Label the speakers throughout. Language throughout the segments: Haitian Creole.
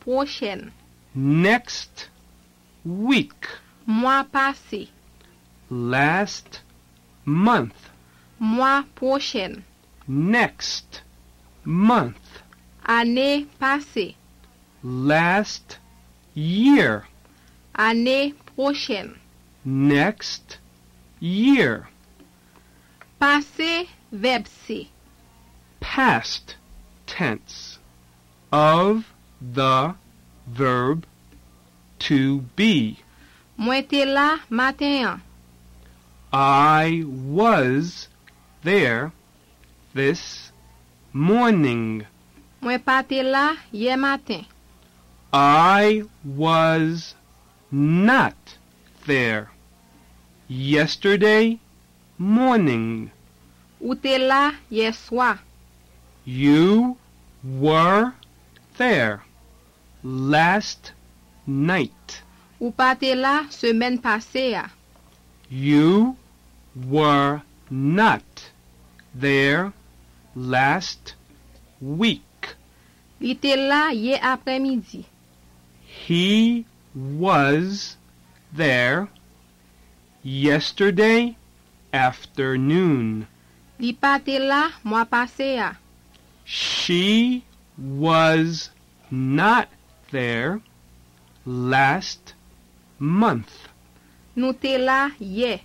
Speaker 1: prochaine.
Speaker 2: Next week.
Speaker 1: Mois passé.
Speaker 2: Last month.
Speaker 1: Mois prochain.
Speaker 2: Next month.
Speaker 1: Année passée.
Speaker 2: Last year.
Speaker 1: Année prochaine.
Speaker 2: Next year.
Speaker 1: Passé verbe C.
Speaker 2: Past tense of the verb to be.
Speaker 1: Moi te là matin.
Speaker 2: I was there this morning.
Speaker 1: Moi pas te là hier matin.
Speaker 2: I was not there yesterday morning.
Speaker 1: Ou te là hier soir.
Speaker 2: You were there last night.
Speaker 1: Ou pas te là semaine passée.
Speaker 2: You were not there last week.
Speaker 1: Il te là hier après-midi.
Speaker 2: He was there yesterday afternoon.
Speaker 1: Li pas te là mois passé.
Speaker 2: She was not there last month.
Speaker 1: Nous te là hier.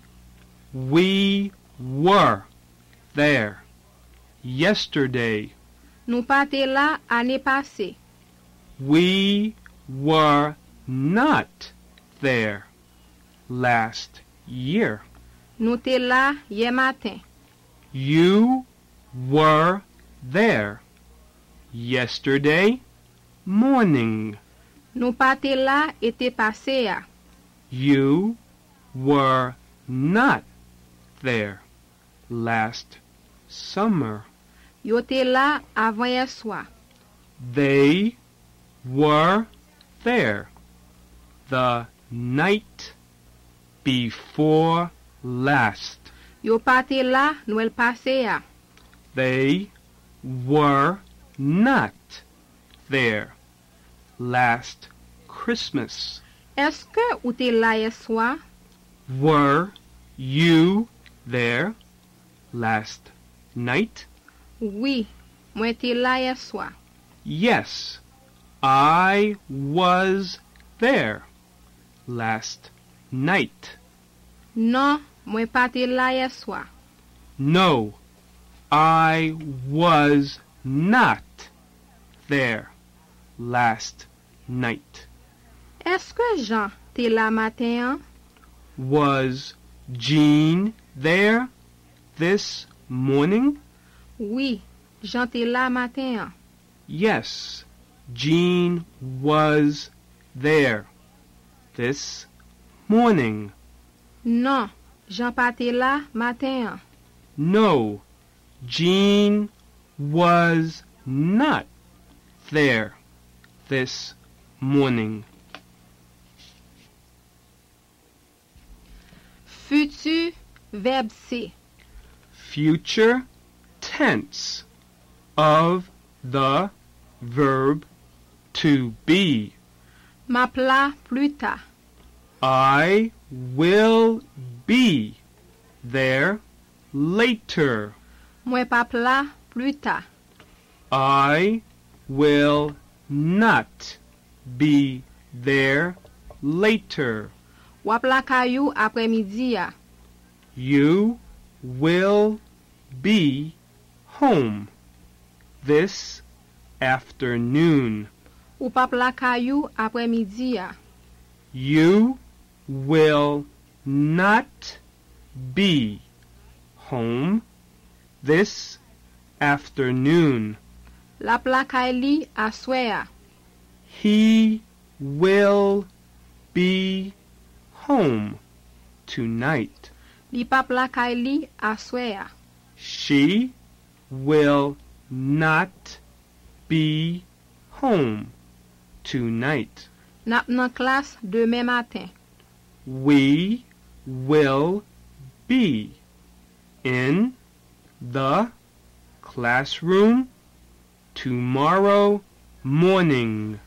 Speaker 2: We were there yesterday.
Speaker 1: Nous pas te là année passée.
Speaker 2: We were not there last year.
Speaker 1: Nous te là hier matin.
Speaker 2: You were there yesterday morning.
Speaker 1: Nous pas te là été passé.
Speaker 2: You were not there last summer.
Speaker 1: Yo te là avant hier soir.
Speaker 2: They were there the night before last.
Speaker 1: Yo pas te là Noël passé.
Speaker 2: They were not there last Christmas.
Speaker 1: Est-ce que ou te là hier soir?
Speaker 2: Were you there last night?
Speaker 1: Oui, moi te là hier soir.
Speaker 2: Yes, I was there last night.
Speaker 1: Non, moi pas te là hier soir.
Speaker 2: No, I was not there last night.
Speaker 1: Est-ce que Jean te là matin?
Speaker 2: Was Jean there this morning?
Speaker 1: Oui, Jean te là matin.
Speaker 2: Yes, Jean was there this morning.
Speaker 1: Non, Jean pas te là matin.
Speaker 2: No, Jean was not there this morning.
Speaker 1: Futur verbe C.
Speaker 2: Future tense of the verb to be.
Speaker 1: M'appela plus tard.
Speaker 2: I will be there later.
Speaker 1: Moi pas pla plus tard.
Speaker 2: I will not be there later.
Speaker 1: Wap la kayou après-midi ya.
Speaker 2: You will be home this afternoon.
Speaker 1: Ou pa pla kayou après-midi ya.
Speaker 2: You will not be home this afternoon.
Speaker 1: La pla kay li aswe ya.
Speaker 2: He will be home tonight.
Speaker 1: Li pa pla kay li aswe ya.
Speaker 2: She will not be home tonight.
Speaker 1: Nap nan klas demain matin.
Speaker 2: We will be in the classroom tomorrow morning.